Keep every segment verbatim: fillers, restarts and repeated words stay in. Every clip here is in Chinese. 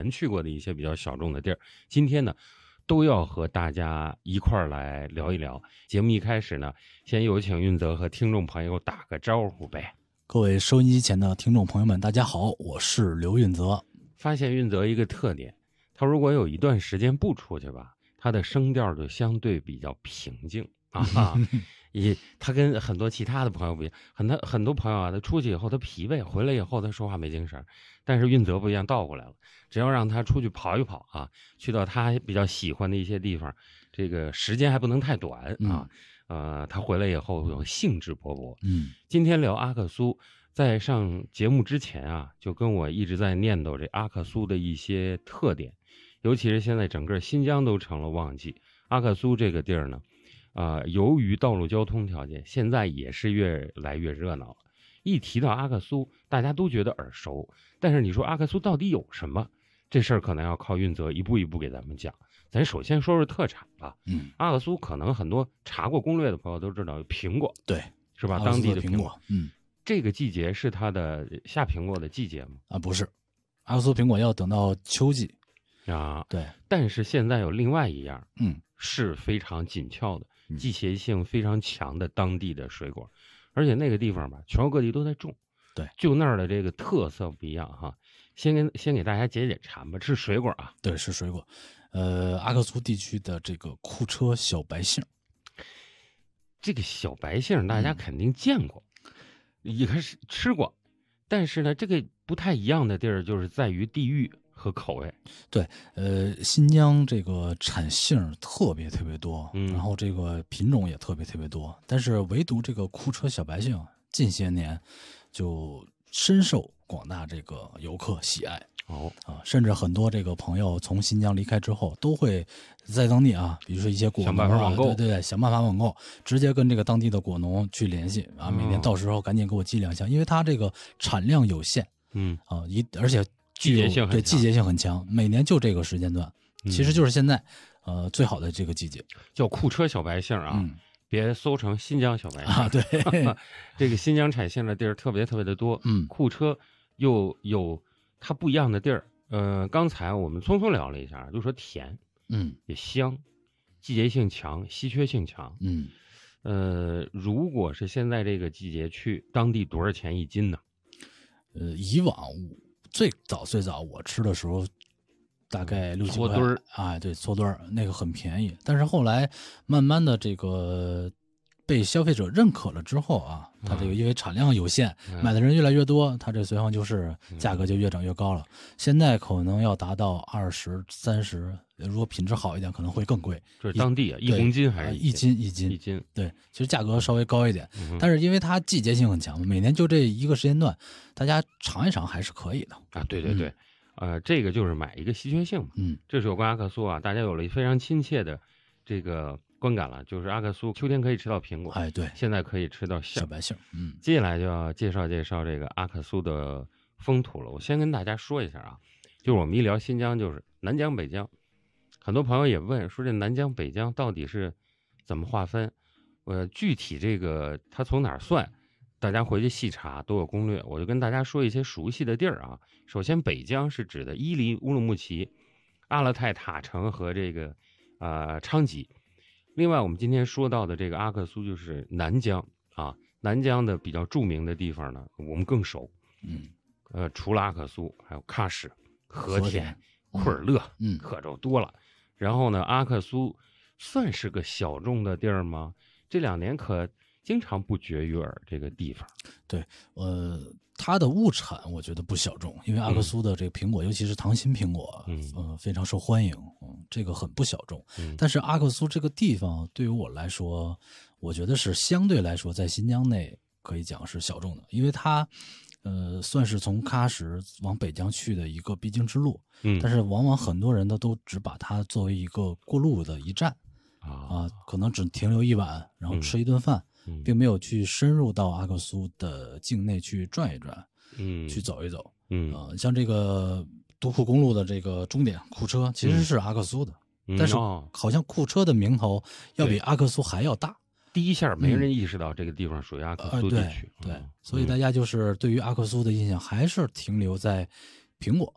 前去过的一些比较小众的地儿，今天呢都要和大家一块儿来聊一聊。节目一开始呢，先有请运泽和听众朋友打个招呼呗。 各位收音机前的听众朋友们，大家好，我是刘运泽。 发现运泽一个特点，他如果有一段时间不出去吧，他的声调就相对比较平静啊。也他跟很多其他的朋友不一样，很多很多朋友啊，他出去以后他疲惫，回来以后他说话没精神。但是运泽不一样，倒过来了，只要让他出去跑一跑啊，去到他比较喜欢的一些地方，这个时间还不能太短啊。嗯、呃，他回来以后有兴致勃勃。 嗯， 今天聊阿克苏，在上节目之前啊，就跟我一直在念叨这阿克苏的一些特点，尤其是现在整个新疆都成了旺季，阿克苏这个地儿呢。呃，由于道路交通条件，现在也是越来越热闹了。一提到阿克苏，大家都觉得耳熟，但是你说阿克苏到底有什么？这事儿可能要靠运泽一步一步给咱们讲。咱首先说说特产吧。 嗯， 阿克苏可能很多查过攻略的朋友都知道，苹果， 对， 是吧？当地的苹果，嗯， 这个季节是它的下苹果的季节吗？ 啊，不是，阿克苏苹果要等到秋季啊。 对， 但是现在有另外一样， 嗯， 是非常紧俏的。季节性非常强的当地的水果，而且那个地方吧，全国各地都在种。 对， 就那儿的这个特色不一样哈。先跟先给大家解解馋吧，是水果啊。 对，是水果。呃，阿克苏地区的这个库车小白杏， 这个小白杏大家肯定见过，嗯、也开始吃过，但是呢，这个不太一样的地儿就是在于地域和口味。 对，呃，新疆这个产杏特别特别多， 嗯， 然后这个品种也特别特别多，但是唯独这个库车小白杏近些年就深受广大这个游客喜爱。 哦啊，甚至很多这个朋友从新疆离开之后，都会在当地啊，比如说一些果农、啊、 想办法网购， 对对对，想办法网购，直接跟这个当地的果农去联系啊，每年到时候赶紧给我寄两箱，因为它这个产量有限， 嗯啊，一而且季节性很对季节性很强，每年就这个时间段， 嗯、 其实就是现在，呃，最好的这个季节， 叫库车小白杏啊。 嗯， 别搜成新疆小白杏啊，对， 这个新疆产杏的地儿特别特别的多， 嗯， 库车又有它不一样的地儿。呃，刚才我们匆匆聊了一下，就说甜， 嗯， 也香，季节性强，稀缺性强， 嗯， 呃，如果是现在这个季节去，当地多少钱一斤呢？ 呃，以往最早最早我吃的时候。大概六七块， 搓堆儿啊，对，搓堆儿那个很便宜，但是后来慢慢的这个被消费者认可了之后啊，它这个因为产量有限， 嗯、 买的人越来越多，它这随行就是价格就越涨越高了。嗯、现在可能要达到二十三十，如果品质好一点，可能会更贵。 这是当地啊，一公斤还是一斤一斤一斤？ 对，其实价格稍微高一点， 嗯、 但是因为它季节性很强，每年就这一个时间段，大家尝一尝还是可以的啊。对对对。嗯呃，这个就是买一个稀缺性嘛， 嗯， 这是有关阿克苏啊，大家有了非常亲切的这个观感了，就是阿克苏秋天可以吃到苹果， 哎，对， 现在可以吃到小白杏，嗯， 接下来就要介绍介绍这个阿克苏的风土了。我先跟大家说一下啊，就是我们一聊新疆，就是南疆北疆，很多朋友也问说这南疆北疆到底是怎么划分？呃，具体这个它从哪儿算？大家回去细查都有攻略，我就跟大家说一些熟悉的地儿啊。首先，北疆是指的伊犁、乌鲁木齐、阿勒泰、塔城和这个呃昌吉。另外，我们今天说到的这个阿克苏就是南疆啊，南疆的比较著名的地方呢，我们更熟。 嗯， 呃，除了阿克苏，还有喀什、和田、 库尔勒， 嗯， 可就多了。然后呢，阿克苏算是个小众的地儿吗？这两年可经常不绝于耳这个地方。 对，呃，它的物产我觉得不小众，因为阿克苏的这个苹果，嗯、尤其是糖心苹果， 嗯， 呃，非常受欢迎，嗯，这个很不小众。 嗯， 但是阿克苏这个地方对于我来说，我觉得是相对来说在新疆内可以讲是小众的，因为它，呃，算是从喀什往北疆去的一个必经之路。 嗯， 但是往往很多人呢都只把它作为一个过路的一站。 啊、 呃，可能只停留一晚，然后吃一顿饭， 嗯、 并没有去深入到阿克苏的境内去转一转， 嗯， 去走一走， 嗯， 呃，像这个独库公路的这个终点库车其实是阿克苏的， 嗯、 但是哦、 好像库车的名头要比阿克苏还要大。 第一下没人意识到这个地方属于阿克苏地区， 呃、对, 对、嗯，所以大家就是对于阿克苏的印象还是停留在苹果。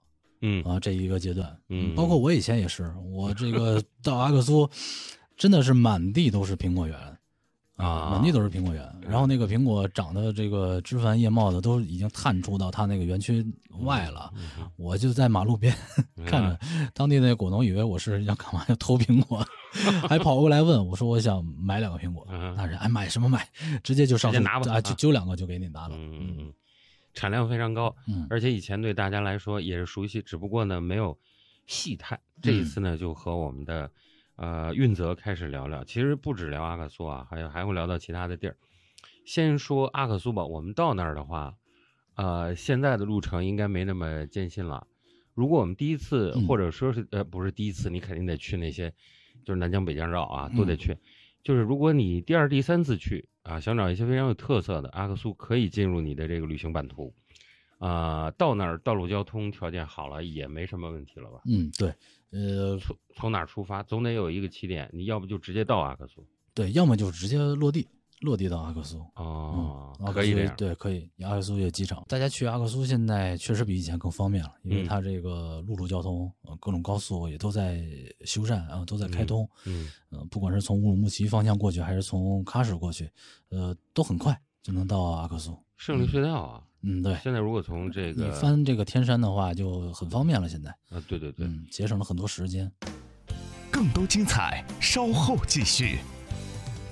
嗯啊，这一个阶段， 嗯， 包括我以前也是，我这个到阿克苏，真的是满地都是苹果园啊，满地都是苹果园，然后那个苹果长得这个枝繁叶茂的，都已经探出到它那个园区外了。 嗯、 我就在马路边看着，当地那个果农以为我是要干嘛，要偷苹果，还跑过来问我说我想买两个苹果，那人哎买什么买，直接就上树拿吧啊，就揪两个就给你拿了。 嗯嗯嗯，产量非常高， 嗯， 而且以前对大家来说也是熟悉，只不过呢没有细探。这一次呢，就和我们的。呃，运泽开始聊聊，其实不止聊阿克苏啊，还有还会聊到其他的地儿。先说阿克苏吧，我们到那儿的话，呃，现在的路程应该没那么艰辛了。如果我们第一次， 嗯、 或者说是呃不是第一次，你肯定得去那些，就是南疆北疆绕啊，都得去。嗯、就是如果你第二、第三次去啊，想找一些非常有特色的阿克苏，可以进入你的这个旅行版图。啊、呃，到那儿道路交通条件好了，也没什么问题了吧？ 嗯，对。呃， 从从哪儿出发，总得有一个起点，你要不就直接到阿克苏， 对，要么就直接落地，落地到阿克苏。 哦， 嗯、 可以的， 对，可以。阿克苏有机场，大家去阿克苏现在确实比以前更方便了，因为它这个陆路交通，呃，各种高速也都在修缮啊，都在开通。 嗯，嗯呃，不管是从乌鲁木齐方向过去，还是从喀什过去，呃，都很快就能到阿克苏。 胜利隧道啊。 嗯，对。 现在如果从这个你翻这个天山的话，就很方便了。现在啊，对对对， 嗯，节省了很多时间。 更多精彩，稍后继续。